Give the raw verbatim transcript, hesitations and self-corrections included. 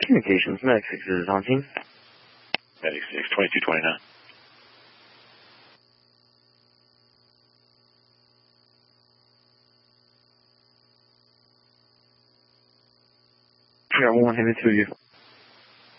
Communications, Medic six is on team. Medic six, twenty-two twenty-nine. We got one headed to you.